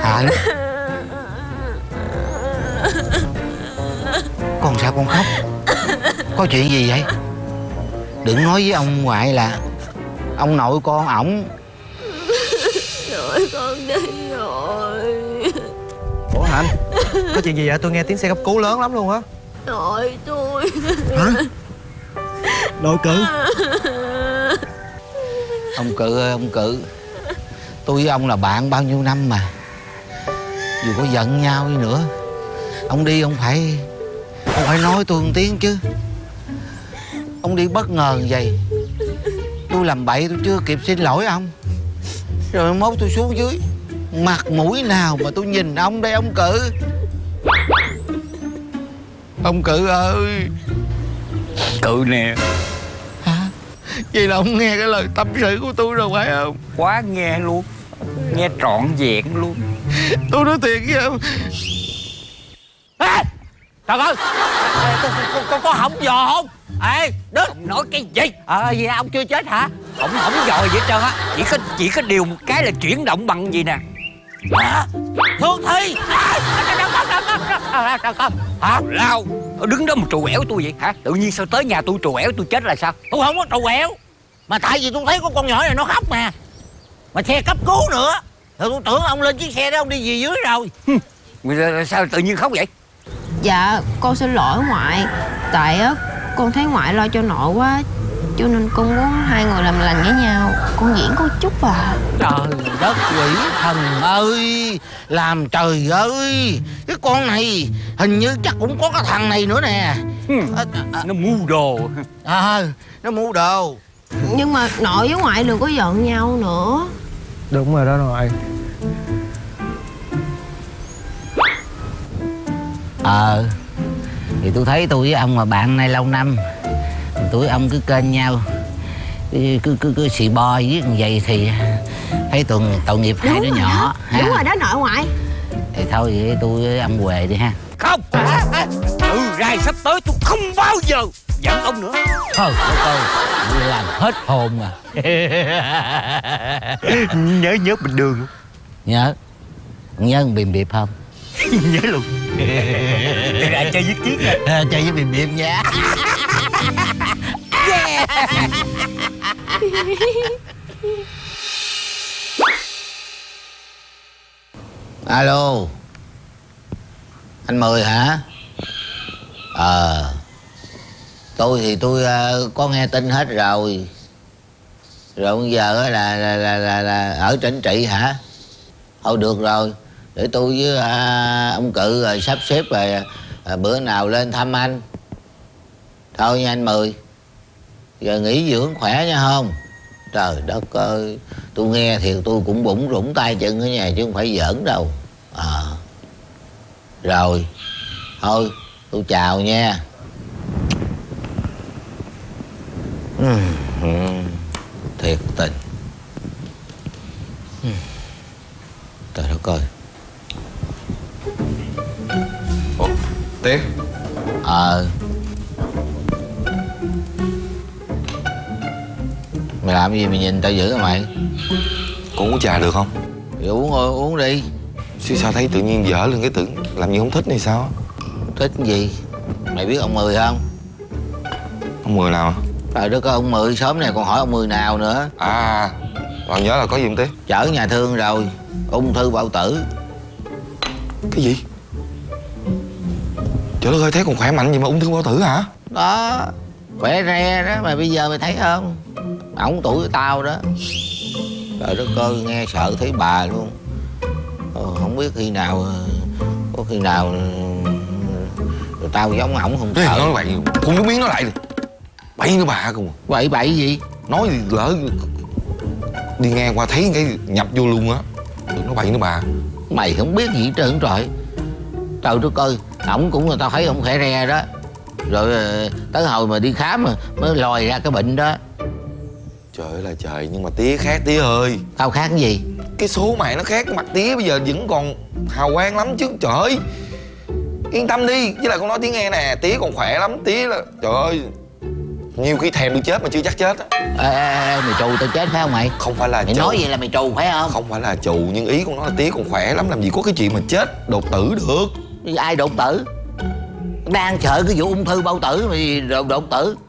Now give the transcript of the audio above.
Hạnh, con sao con khóc? Có chuyện gì vậy? Đừng nói với ông ngoại là ông nội con ổng. Nội con đi rồi. Ủa Hạnh, có chuyện gì vậy? Tôi nghe tiếng xe cấp cứu lớn lắm luôn á. Nội tôi. Hả? Nội Cự. Ông Cự ơi, ông Cự, tôi với ông là bạn bao nhiêu năm mà. Dù có giận nhau đi nữa, ông đi ông phải nói tôi một tiếng chứ. Ông đi bất ngờ vậy, tôi làm bậy tôi chưa kịp xin lỗi ông, rồi mốt tôi xuống dưới, mặt mũi nào mà tôi nhìn ông đây ông Cự. Ông Cự ơi. Cự nè. Hả? Vậy là ông nghe cái lời tâm sự của tôi rồi phải không? Quá nghe luôn. Nghe trọn vẹn luôn. Tôi nói thiệt với ông. Ê! Trời ơi! Con có hỏng giò không? Ê! Đức! Ông nói cái gì? Vậy ông chưa chết hả? Ông hỏng giò gì hết trơn á. Chỉ có điều một cái là chuyển động bằng gì nè. Hả? Thương Thi! Hả? Lao! Đứng đó mà trù ẻo tôi vậy hả? Tự nhiên sao tới nhà tôi trù ẻo tôi chết là sao? Tôi không có trù ẻo, mà tại vì tôi thấy có con nhỏ này nó khóc nè, mà xe cấp cứu nữa, rồi tôi tưởng ông lên chiếc xe đó ông đi về dưới rồi. Sao tự nhiên khóc vậy? Dạ con xin lỗi ngoại. Tại á con thấy ngoại lo cho nội quá, cho nên con muốn hai người làm lành với nhau. Con diễn có chút à. Trời đất quỷ thần ơi, làm trời ơi. Cái con này hình như chắc cũng có cái thằng này nữa nè. Nó mưu đồ. Nó mưu đồ. Nhưng mà nội với ngoại đừng có giận nhau nữa. Đúng rồi đó nội. Thì tôi thấy tôi với ông mà bạn này lâu năm, tôi với ông cứ kênh nhau, cứ xì bo với vậy thì thấy tội nghiệp hai đứa nhỏ. Đúng rồi đó nội ngoại. Thì thôi vậy tôi với ông Huệ đi ha. Không! Từ rai sắp tới tôi không bao giờ giận ông nữa. Thôi tôi làm hết hồn à. Nhớ bình đường. Nhớ bìm biệp không? Nhớ luôn. Ra chơi với Kiết nha. Chơi với bìm biệp nha. Alo, anh Mười hả? Tôi thì tôi có nghe tin hết rồi. Rồi bây giờ là ở Trấn Trị hả? Thôi được rồi, để tôi với ông Cự rồi sắp xếp rồi bữa nào lên thăm anh. Thôi nha anh Mười, giờ nghỉ dưỡng khỏe nha không? Trời đất ơi, tôi nghe thì tôi cũng bủng rủng tay chân ở nhà chứ không phải giỡn đâu. Rồi, thôi tôi chào nha. Thiệt tình. Trời đất ơi. Ủa, Tiến. Mày làm gì mày nhìn tao dữ hả mày? Con uống trà được không? Thì uống thôi, uống đi. Chứ sao thấy tự nhiên dở lên cái tưởng làm như không thích hay sao? Thích gì? Mày biết ông Mười không? Ông Mười nào? Trời đất ơi, ông Mười sớm này còn hỏi ông Mười nào nữa. Còn nhớ là có gì không Tiến? Chở nhà thương rồi, ung thư bao tử. Cái gì? Trời đất ơi, thấy còn khỏe mạnh gì mà ung thư bao tử hả? Đó, khỏe re đó mà bây giờ mày thấy không? Ổng tuổi tao đó. Trời đất ơi, nghe sợ thấy bà luôn. Không biết khi nào, có khi nào rồi tao giống ổng không sợ. Nói bậy, con nước miếng nó lại đi. Bậy nữa bà cùng. Bậy gì? Nói thì lỡ đi ngang qua thấy cái nhập vô luôn á. Đừng nói bậy nữa bà. Mày không biết gì hết trơn trời. Trời đất ơi, ổng cũng người ta thấy ổng khỏe re đó. Rồi tới hồi mà đi khám mà mới lòi ra cái bệnh đó. Trời ơi là trời, nhưng mà tía khác tía ơi. Tao khác cái gì? Cái số mày nó khác, mặt tía bây giờ vẫn còn hào quang lắm chứ. Trời ơi, yên tâm đi. Với lại con nói tía nghe nè, tía còn khỏe lắm. Tía là, trời ơi, Nhiều khi thèm được chết mà chưa chắc chết á. Ê, mày trù tao chết phải không mày? Không phải là Mày trù. nói vậy là mày trù phải không? Không phải là trù, nhưng ý con nói là tía còn khỏe lắm, làm gì có cái chuyện mà chết đột tử được. Ai đột tử? Đang sợ cái vụ ung thư bao tử mày đột tử.